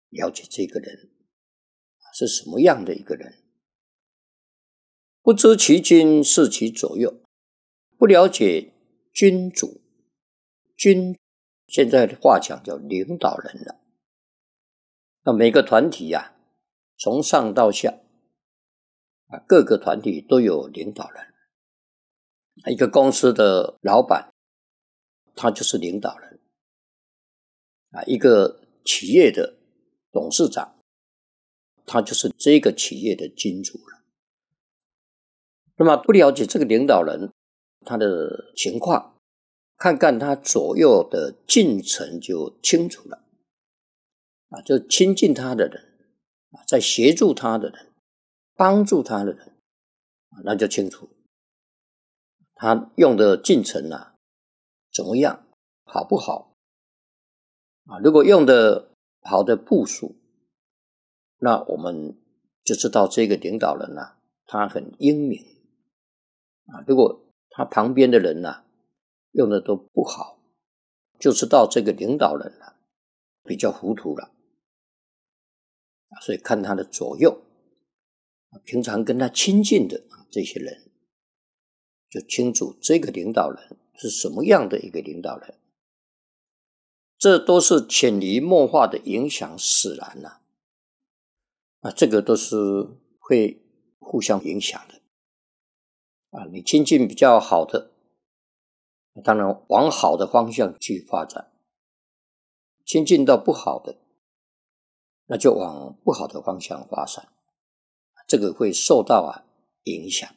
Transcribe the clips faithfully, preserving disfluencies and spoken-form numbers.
了解这个人是什么样的一个人。不知其君，视其左右，不了解君主，君现在的话讲叫领导人了。那每个团体啊，从上到下啊，各个团体都有领导人。一个公司的老板，他就是领导人啊；一个企业的董事长，他就是这个企业的金主了。那么不了解这个领导人他的情况，看看他左右的进程就清楚了啊，就亲近他的人啊，在协助他的人，帮助他的人，那就清楚他用的进程啊怎么样，好不好啊？如果用的好的部署，那我们就知道这个领导人啊，他很英明啊。如果他旁边的人啊用的都不好，就知道这个领导人啊比较糊涂了。所以看他的左右，平常跟他亲近的这些人，就清楚这个领导人是什么样的一个领导人。这都是潜移默化的影响使然啊，啊，这个都是会互相影响的啊。你亲近比较好的，当然往好的方向去发展；亲近到不好的，那就往不好的方向发展，这个会受到啊影响。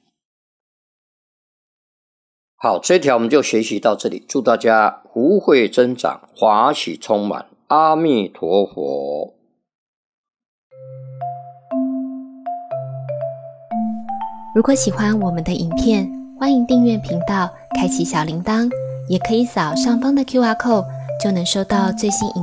好，这一条我们就学习到这里，祝大家福慧增长，华喜充满，阿弥陀佛。 如果喜欢我们的影片，欢迎订阅频道，开启小铃铛，也可以扫上方的 Q R code，就能收到最新影